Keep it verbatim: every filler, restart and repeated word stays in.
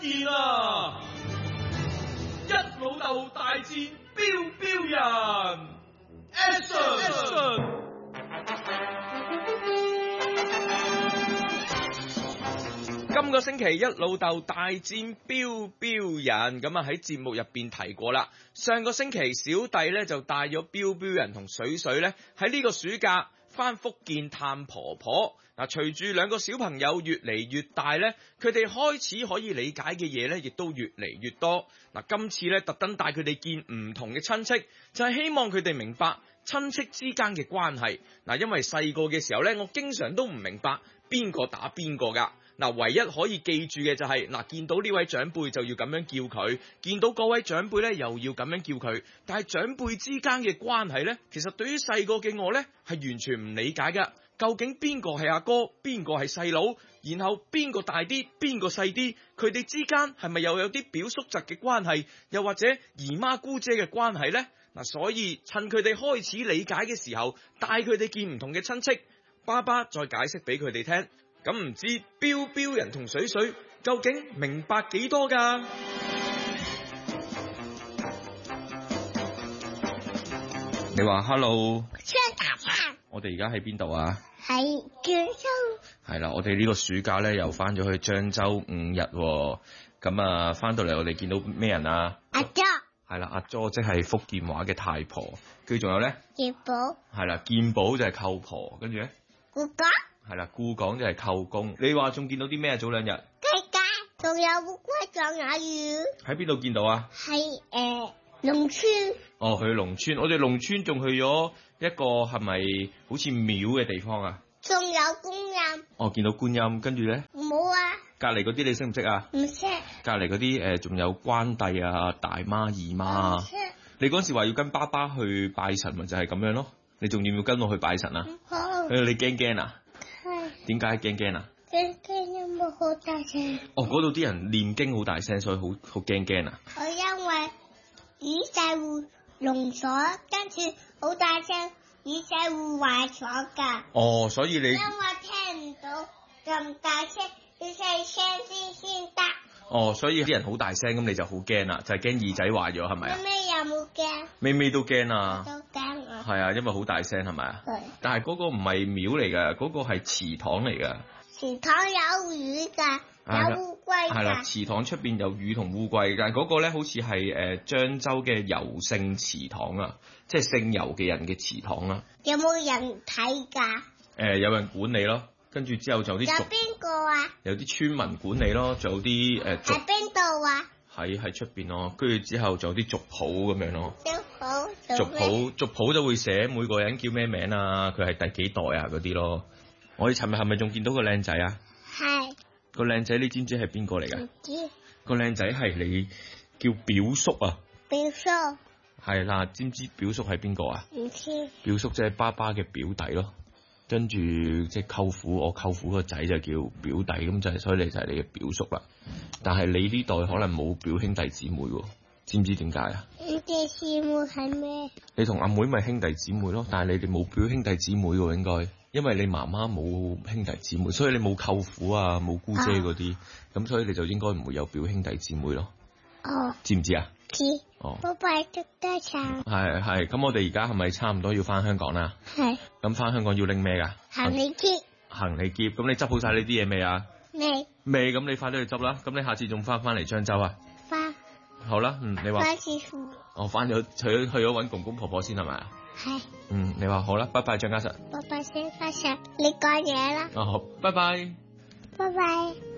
見啊！一老豆大戰標標人 ，Action！今個星期一老豆大戰標標人，咁啊喺節目入邊提過啦。上個星期小弟咧就帶咗標標人同水水咧喺呢個暑假返福建探婆婆。嗱，隨住兩個小朋友越嚟越大咧，佢哋開始可以理解嘅嘢咧，亦都越嚟越多。嗱，今次咧特登帶佢哋見唔同嘅親戚，就係希望佢哋明白親戚之間嘅關係。嗱，因為細個嘅時候咧，我經常都唔明白邊個打邊個噶。嗱，唯一可以記住嘅就係，嗱，見到呢位長輩就要咁樣叫佢，見到嗰位長輩咧又要咁樣叫佢。但係長輩之間嘅關係咧，其實對於細個嘅我咧係完全唔理解噶。究竟邊個係阿哥，邊個係細佬，然後邊個大啲，邊個細啲，佢哋之間係咪又有啲表叔侄嘅關係，又或者姨媽姑姐嘅關係呢？嗱，所以趁佢哋開始理解嘅時候，帶佢哋見唔同嘅親戚，爸爸再解釋俾佢哋聽。咁唔知標標人同水水究竟明白幾多噶？你話 hello， 我哋而家喺邊度啊？ 喺漳州。 係啦，我哋呢個暑假咧又翻咗去漳州五日，咁啊翻到嚟我哋見到咩人啊？ 阿咗。 係啦，阿咗即係福建話嘅太婆，跟住仲有咧？ 健寶。 係啦，健寶就係舅婆，跟住咧？ 姑哥。 係啦，姑講就係舅公。你話仲見到啲咩？早兩日？ 雞雞，仲有烏龜，仲有魚。 喺邊度見到啊？ 喺誒農村。 哦，去農村，我哋農村仲去咗一個係咪好似廟嘅地方啊？ 仲有觀音。哦， 見到觀音，跟住咧？ 冇啊。 隔離嗰啲你識唔識啊？ 唔識。 隔離嗰啲誒仲有關帝啊、大媽、二媽啊。唔識。你嗰時話要跟爸爸去拜神，咪就係咁樣咯？你仲要唔要跟我去拜神啊？好。誒，你驚驚啊？係。點解驚驚啊？ 驚驚因為好大聲。哦， 嗰度啲人念經好大聲，所以好好驚驚啊！ 我因為耳仔會聾咗，跟住好大聲，耳仔會壞咗㗎。 哦，所以你因為聽唔到咁大聲，要細聲先先得。 哦，所以啲人好大聲，咁你就好驚啦，就係驚耳仔壞咗，係咪啊？ 咩有冇驚？ 咩咩都驚啊！ 都驚啊！ 係啊，因為好大聲，係咪啊？對。但係嗰個唔係廟嚟㗎，嗰個係祠堂嚟㗎。 祠堂有魚㗎，有烏龜㗎。係啦， 祠堂出邊有魚同烏龜，但係嗰個咧好似係誒漳州嘅尤姓祠堂啊，即係姓尤嘅人嘅祠堂啊。 有冇人睇㗎？ 誒，有人管理咯。跟住之後就有啲有邊個啊？ 有啲村民管理咯，仲有啲誒族。 喺邊度啊？ 喺喺出邊咯，跟住之後仲有啲族譜咁樣咯。 族譜族譜族譜就會寫每個人叫咩名啊，佢係第幾代啊嗰啲咯。我哋尋日係咪仲見到個靚仔啊？係。個靚仔你知唔知係邊個嚟㗎？唔知。個靚仔係你叫表叔啊。 表叔。 係啦，知唔知表叔係邊個啊？ 唔知。 表叔即係爸爸嘅表弟咯。跟住即係舅父，我舅父個仔就叫表弟，咁就係所以你就係你嘅表叔啦。但係你呢代可能冇表兄弟姊妹喎，知唔知點解啊？ 兄弟姊妹係咩？ 你同阿妹咪兄弟姊妹咯，但係你哋冇表兄弟姊妹喎，應該，因為你媽媽冇兄弟姊妹，所以你冇舅父啊，冇姑姐嗰啲，咁、啊、所以你就應該唔會有表兄弟姊妹咯。哦，知唔知啊？ 知。哦，拜拜，得得撐。 係係，咁我哋而家係咪差唔多要翻香港啦？係。咁翻香港要拎咩噶？ 行李篋。 行李篋，咁你執好晒呢啲嘢未啊？ 未。 未，咁你快啲去執啦。咁你下次仲翻翻嚟漳州啊？翻。好啦，嗯，你話。 翻師傅。 我翻咗去去咗搵公公婆婆先係咪啊？係。嗯，你話好啦，拜拜，張家實。 拜拜，張家實，你講嘢啦。 哦，好，拜拜。 拜拜。